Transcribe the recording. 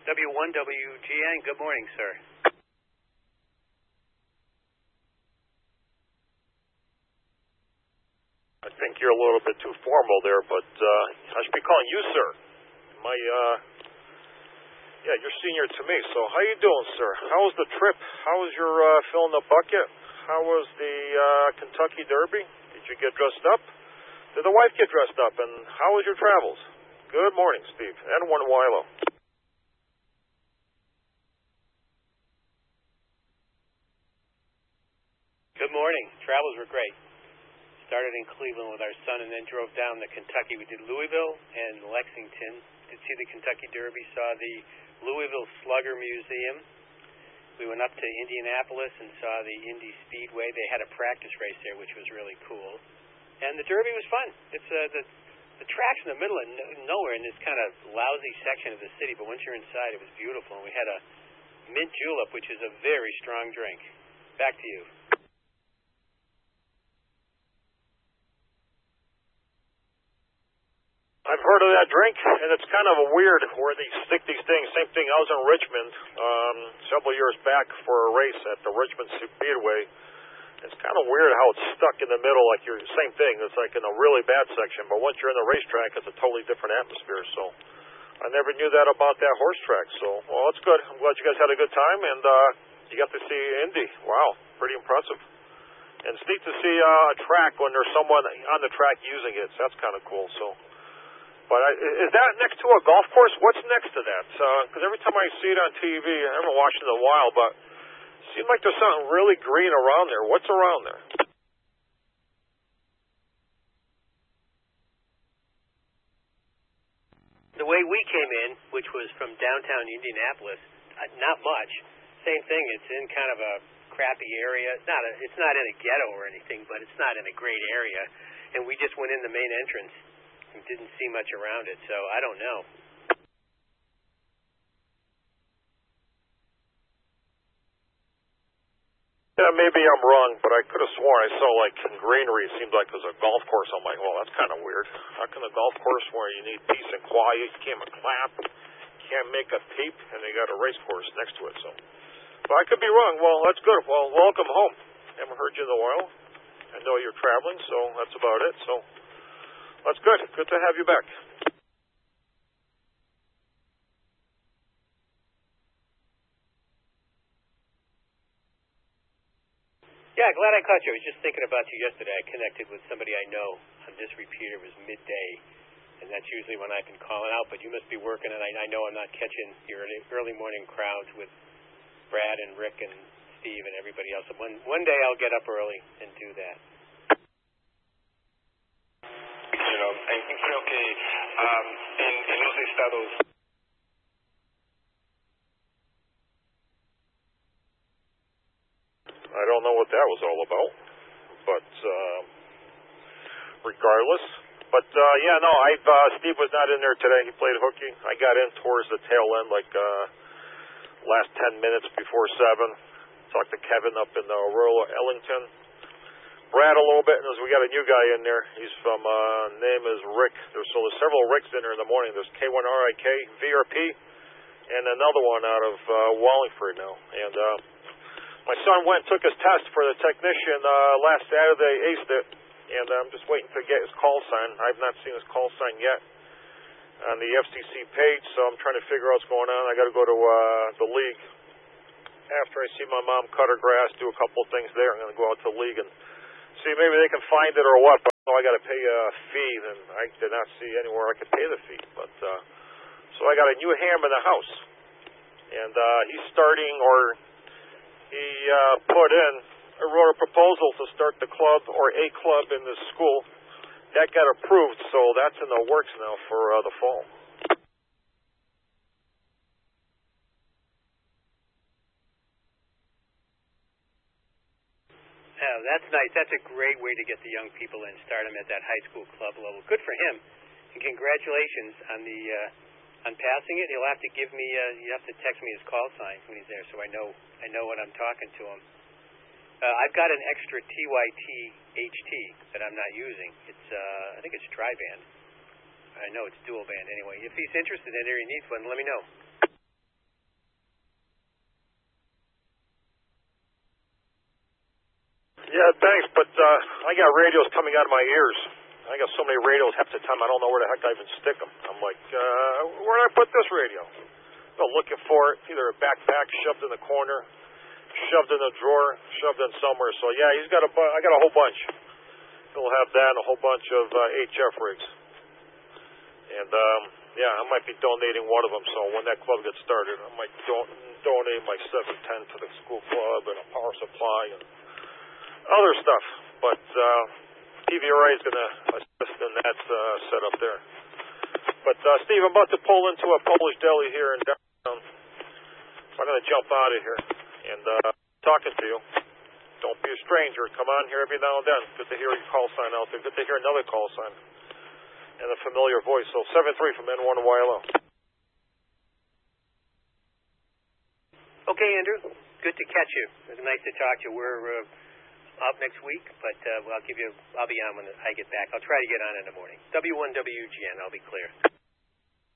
W1WGN. Good morning, sir. I think you're a little bit too formal there, but I should be calling you sir. You're senior to me, so how you doing, sir? How was the trip? How was your fill in the bucket? How was the Kentucky Derby? Did you get dressed up? Did the wife get dressed up? And how was your travels? Good morning, Steve. And one Wilo. Good morning. Travels were great. Started in Cleveland with our son and then drove down to Kentucky. We did Louisville and Lexington. Did see the Kentucky Derby, saw the Louisville Slugger Museum. We went up to Indianapolis and saw the Indy Speedway. They had a practice race there, which was really cool. And the Derby was fun. It's the track's in the middle of nowhere in this kind of lousy section of the city, but once you're inside, it was beautiful. And we had a mint julep, which is a very strong drink. Back to you. I've heard of that drink, and it's kind of a weird where they stick these things. Same thing, I was in Richmond several years back for a race at the Richmond Speedway. It's kind of weird how it's stuck in the middle, like you're same thing. It's like in a really bad section, but once you're in the racetrack, it's a totally different atmosphere. So I never knew that about that horse track. So, well, that's good. I'm glad you guys had a good time, and you got to see Indy. Wow, pretty impressive. And it's neat to see a track when there's someone on the track using it. So that's kind of cool. So. But is that next to a golf course? What's next to that? Because every time I see it on TV, I haven't watched it in a while, but it seems like there's something really green around there. What's around there? The way we came in, which was from downtown Indianapolis, not much. Same thing. It's in kind of a crappy area. It's not in a ghetto or anything, but it's not in a great area. And we just went in the main entrance. Didn't see much around it, so I don't know. Yeah, maybe I'm wrong, but I could have sworn I saw like greenery. It seemed like it was a golf course. I'm like, well, that's kind of weird. How can a golf course where you need peace and quiet, you can't clap, can't make a peep, and they got a race course next to it? So, but I could be wrong. Well, that's good. Well, welcome home. Haven't heard you in a while. I know you're traveling, so that's about it. So. That's good. Good to have you back. Yeah, glad I caught you. I was just thinking about you yesterday. I connected with somebody I know on this repeater. It was midday, and that's usually when I've been calling out, but you must be working, and I know I'm not catching your early morning crowds with Brad and Rick and Steve and everybody else. One day I'll get up early and do that. Creo que en los estados. I don't know what that was all about, but regardless. But Steve was not in there today. He played hooky. I got in towards the tail end, like last 10 minutes before 7. Talked to Kevin up in rural Ellington. Brad a little bit, and we got a new guy in there. He's from, name is Rick. There's several Ricks in there in the morning. There's K1RIK, VRP, and another one out of Wallingford now. And my son went and took his test for the technician last Saturday, aced it, and I'm just waiting to get his call sign. I've not seen his call sign yet on the FCC page, so I'm trying to figure out what's going on. I got to go to the league. After I see my mom cut her grass, do a couple of things there, I'm going to go out to the league and see, maybe they can find it or what, but I got to pay a fee, and I did not see anywhere I could pay the fee. But so I got a new ham in the house, and he's starting, or he wrote a proposal to start the club or a club in the school. That got approved, so that's in the works now for the fall. Oh, that's nice. That's a great way to get the young people in, start them at that high school club level. Good for him, and congratulations on the on passing it. He'll have to give me. You have to text me his call sign when he's there, so I know when I'm talking to him. I've got an extra TYT HT that I'm not using. It's I think it's tri-band. I know it's dual band anyway. If he's interested in it or he needs one, let me know. Yeah, thanks, but I got radios coming out of my ears. I got so many radios half the time I don't know where the heck I even stick them. I'm like, where did I put this radio? I'm looking for it, either a backpack shoved in the corner, shoved in a drawer, shoved in somewhere. So yeah, I got a whole bunch. He'll have that and a whole bunch of HF rigs. And yeah, I might be donating one of them. So when that club gets started, I might donate my 710 to the school club and a power supply and other stuff. But TVRA is going to assist in that setup there. But Steve, I'm about to pull into a Polish deli here in downtown. So I'm going to jump out of here and talking to you. Don't be a stranger. Come on here every now and then. Good to hear your call sign out there. Good to hear another call sign and a familiar voice. So 7-3 from N1YLO. Okay, Andrew. Good to catch you. It was nice to talk to you. We're up next week, but I'll be on when I get back. I'll try to get on in the morning. W1WGN, I'll be clear.